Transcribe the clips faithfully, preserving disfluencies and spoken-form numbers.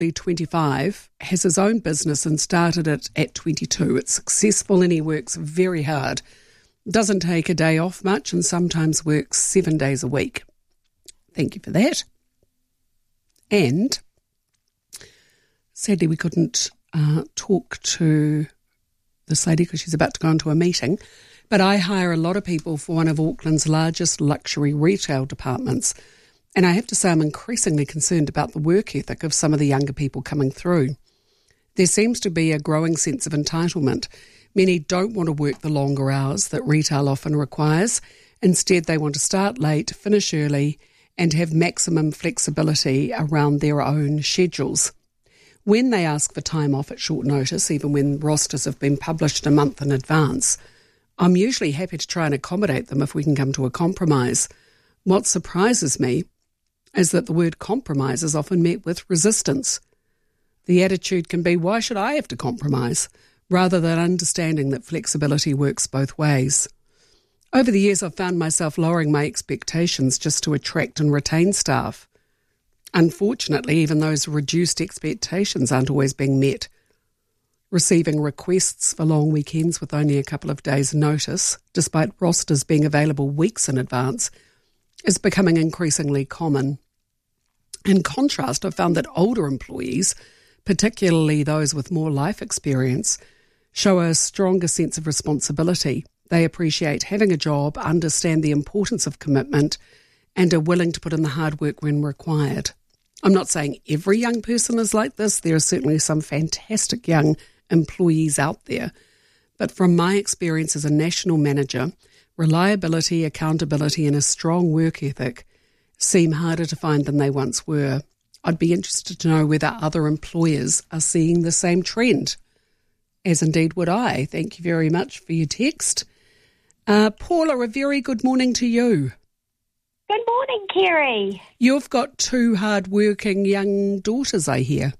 twenty-five, has his own business and started it at twenty-two. It's successful and he works very hard. Doesn't take a day off much and sometimes works seven days a week. Thank you for that. And sadly we couldn't uh, talk to this lady because she's about to go into a meeting, but I hire a lot of people for one of Auckland's largest luxury retail departments. And I have to say I'm increasingly concerned about the work ethic of some of the younger people coming through. There seems to be a growing sense of entitlement. Many don't want to work the longer hours that retail often requires. Instead, they want to start late, finish early, and have maximum flexibility around their own schedules. When they ask for time off at short notice, even when rosters have been published a month in advance, I'm usually happy to try and accommodate them if we can come to a compromise. What surprises me is that the word compromise is often met with resistance. The attitude can be, why should I have to compromise, rather than understanding that flexibility works both ways. Over the years, I've found myself lowering my expectations just to attract and retain staff. Unfortunately, even those reduced expectations aren't always being met. Receiving requests for long weekends with only a couple of days' notice, despite rosters being available weeks in advance, is becoming increasingly common. In contrast, I've found that older employees, particularly those with more life experience, show a stronger sense of responsibility. They appreciate having a job, understand the importance of commitment, and are willing to put in the hard work when required. I'm not saying every young person is like this. There are certainly some fantastic young employees out there. But from my experience as a national manager, reliability, accountability, and a strong work ethic seem harder to find than they once were. I'd be interested to know whether other employers are seeing the same trend, as indeed would I. Thank you very much for your text. Uh, Paula, a very good morning to you. Good morning, Kerry. You've got two hard-working young daughters, I hear.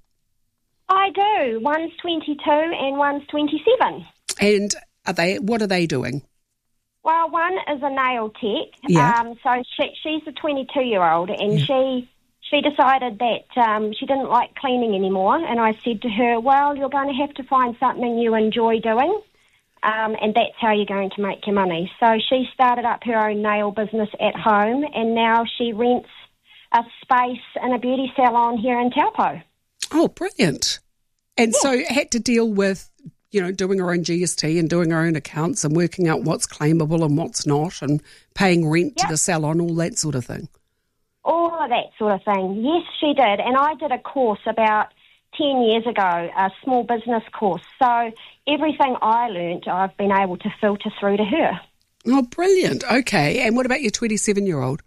I do. One's twenty-two and one's twenty-seven. And are they? What are they doing? Well, one is a nail tech. Yeah. Um, so she, she's a twenty-two-year-old, and yeah. she she decided that um, she didn't like cleaning anymore. And I said to her, well, you're going to have to find something you enjoy doing, um, and that's how you're going to make your money. So she started up her own nail business at home, and now she rents a space in a beauty salon here in Taupo. Oh, brilliant. And yeah. so had to deal with, you know, doing her own G S T and doing her own accounts and working out what's claimable and what's not and paying rent yep. to the salon, all that sort of thing. All of that sort of thing. Yes, she did. And I did a course about ten years ago, a small business course. So everything I learnt, I've been able to filter through to her. Oh, brilliant. Okay. And what about your twenty-seven-year-old?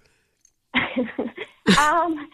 um,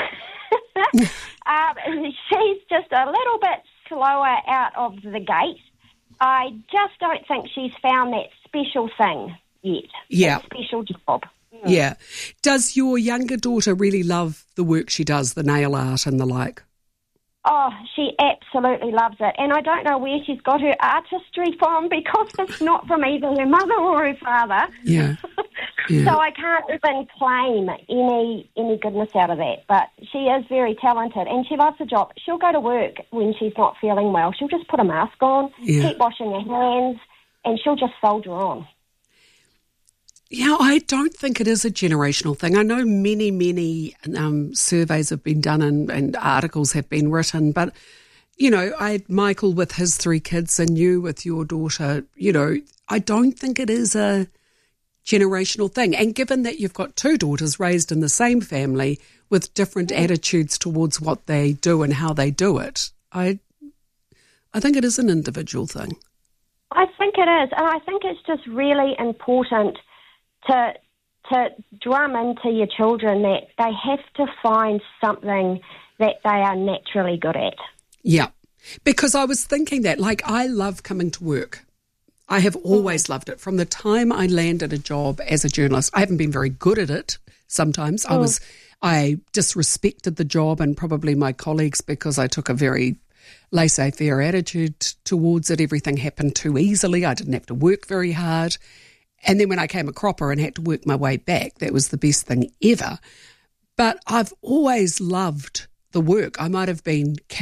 um, she's just a little bit slower out of the gate. I just don't think she's found that special thing yet. Yeah. That special job. Mm. Yeah. Does your younger daughter really love the work she does, the nail art and the like? Oh, she absolutely loves it. And I don't know where she's got her artistry from because it's not from either her mother or her father. Yeah. yeah. So I can't even claim any any goodness out of that. But she is very talented and she loves the job. She'll go to work when she's not feeling well. She'll just put a mask on, yeah. keep washing her hands, and she'll just soldier on. Yeah, I don't think it is a generational thing. I know many, many um, surveys have been done and, and articles have been written, but, you know, I had Michael with his three kids and you with your daughter, you know, I don't think it is a generational thing. And given that you've got two daughters raised in the same family with different attitudes towards what they do and how they do it, I, I think it is an individual thing. I think it is, and I think it's just really important to to drum into your children that they have to find something that they are naturally good at. Yeah, because I was thinking that, like, I love coming to work. I have always loved it. From the time I landed a job as a journalist, I haven't been very good at it sometimes. I was, I disrespected the job and probably my colleagues because I took a very laissez-faire attitude towards it. Everything happened too easily. I didn't have to work very hard. And then when I came a cropper and had to work my way back, that was the best thing ever. But I've always loved the work. I might have been